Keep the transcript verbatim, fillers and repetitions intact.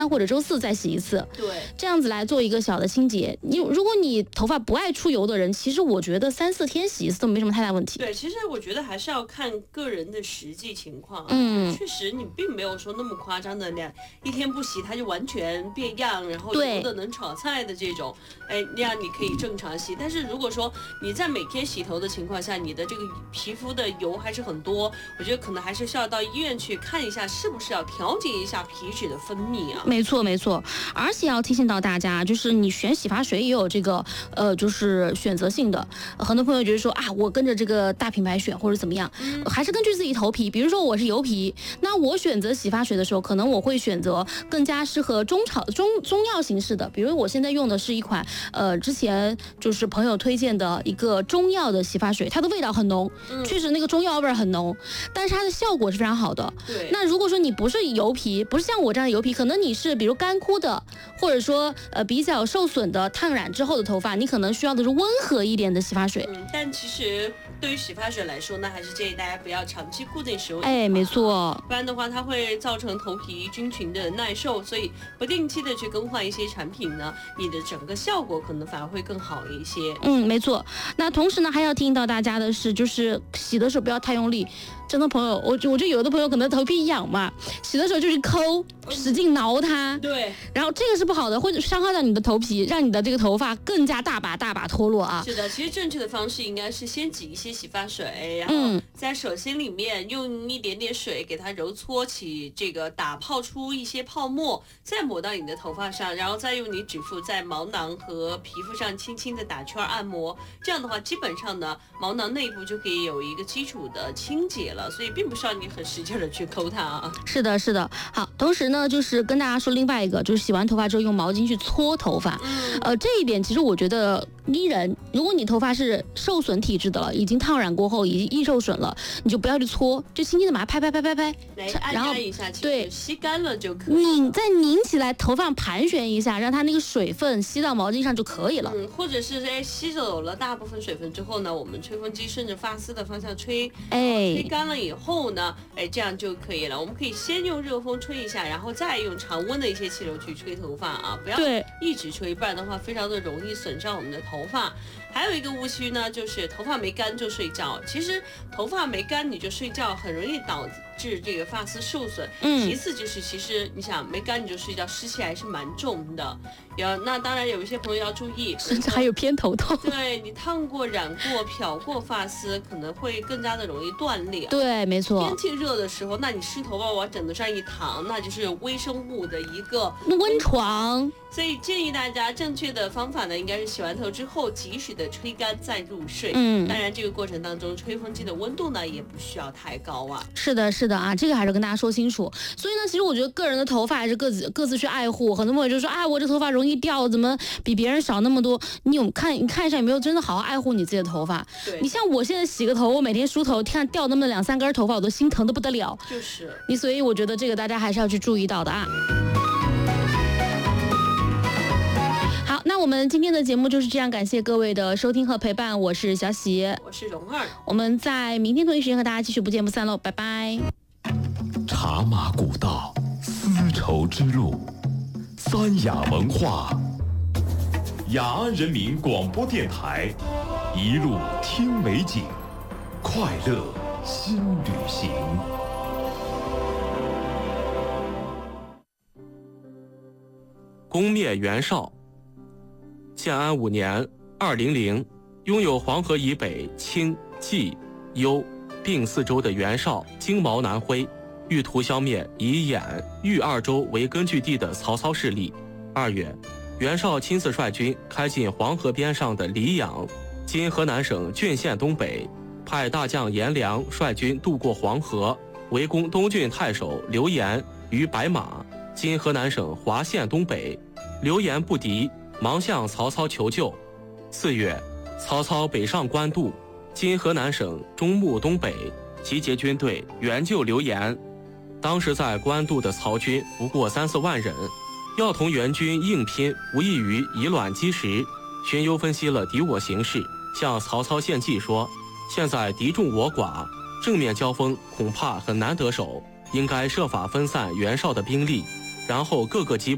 或者周四再洗一次， 对， 这样子来做一个小的清洁。你如果你头发不爱出油的人，其实我觉得三四天洗一次都没什么太大问题。 对，其实我觉得还是要看个人的实际情况。 嗯， 确实你并没有说那么夸张的两一天不洗它就完全变样，然后油的能炒菜的这种，哎，那样你可以正常洗。但是如果说你在每天洗头的情况下，你的这个皮肤的油还是很多，我觉得可能还是需要到医院去看一下，是不是要调节一下皮脂的分泌啊。 没错没错，而且要提醒到大家，就是你选洗发水也有这个呃，就是选择性的。很多朋友觉得说啊，我跟着这个大品牌选或者怎么样，嗯、还是根据自己头皮。比如说我是油皮，那我选择洗发水的时候，可能我会选择更加适合中草中中药形式的。比如我现在用的是一款呃，之前就是朋友推荐的一个中药的洗发水，它的味道很浓，嗯、确实那个中药味很浓，但是它的效果是非常好的。 对。 那如果说你不是油皮，不是像我这样的油皮，可能你是比如干枯的，或者说呃比较受损的烫染之后的头发，你可能需要的是温和一点的洗发水。 嗯，但其实对于洗发水来说呢，还是建议大家不要长期固定使用。 哎，没错， 不然的话它会造成头皮菌群的耐受，所以不定期的去更换一些产品呢，你的整个效果可能反而会更好一些。 嗯，没错。那同时呢，还要提醒到大家的是，就是洗的时候不要太用力。真的朋友，我我觉得有的朋友可能头皮痒嘛，洗的时候就是抠，使劲挠它， 对， 然后这个是不好的，会伤害到你的头皮，让你的这个头发更加大把大把脱落啊。 是的，其实正确的方式应该是先挤一些洗发水，然后在手心里面用一点点水给它揉搓起这个打泡出一些泡沫，再抹到你的头发上，然后再用你指腹在毛囊和皮肤上轻轻的打圈按摩，这样的话基本上呢，毛囊内部就可以有一个基础的清洁了。所以并不需要你很使劲的去抠它啊。 是的，是的。好，同时呢，就是跟大家说另外一个，就是洗完头发之后用毛巾去搓头发。嗯，呃，这一点其实我觉得依人，如果你头发是受损体质的了，已经烫染过后，已经易受损了，你就不要去搓，就轻轻的把它拍拍拍拍拍， 然后一下， 对， 吸干了就可以。 拧再拧起来，头发盘旋一下，让它那个水分吸到毛巾上就可以了。 嗯，或者是哎吸走了大部分水分之后呢，我们吹风机顺着发丝的方向吹，哎，吹干了以后呢，哎，这样就可以了。我们可以先用热风吹一下，然后再用常温的一些气流去吹头发啊，不要一直吹，不然的话非常的容易损伤我们的头发。还有一个误区呢，就是头发没干就睡觉。其实头发没干你就睡觉，很容易导致这个发丝受损。嗯，其次就是其实你想没干你就睡觉，湿气还是蛮重的。有那当然有一些朋友要注意， 甚至还有偏头痛。 对，你烫过、染过、漂过发丝，可能会更加的容易断裂。 对，没错。 天气热的时候，那你湿头发往枕头上一躺，那就是微生物的一个温床。 所以建议大家正确的方法呢，应该是洗完头之后及时的吹干再入睡。嗯，当然这个过程当中，吹风机的温度呢也不需要太高啊。 是的，是的啊，这个还是跟大家说清楚。所以呢，其实我觉得个人的头发还是各自各自去爱护。很多朋友就说啊，我这头发容易掉，怎么比别人少那么多？你有看你看一下有没有真的好好爱护你自己的头发？ 对， 你像我现在洗个头，我每天梳头，看掉那么两三根头发，我都心疼的不得了。 就是你，所以我觉得这个大家还是要去注意到的啊。好，那我们今天的节目就是这样，感谢各位的收听和陪伴，我是小喜， 我是蓉儿， 我们在明天同一时间和大家继续不见不散喽，拜拜。 茶马古道，丝绸之路，三雅文化，雅安人民广播电台，一路听美景，快乐新旅行。 攻灭袁绍。建安五年二零零，拥有黄河以北青、冀、幽并四州的袁绍经毛南挥，欲图消灭以兖、豫二州为根据地的曹操势力。二月，袁绍亲自率军开进黄河边上的黎阳（今河南省浚县东北），派大将颜良率军渡过黄河，围攻东郡太守刘延于白马（今河南省华县东北）。刘延不敌，忙向曹操求救。四月，曹操北上官渡（今河南省中牟东北），集结军队援救刘延。当时在官渡的曹军不过三四万人，要同援军硬拼，无异于以卵击石。荀攸分析了敌我形势，向曹操献计说：现在敌众我寡，正面交锋恐怕很难得手，应该设法分散袁绍的兵力，然后各个击破。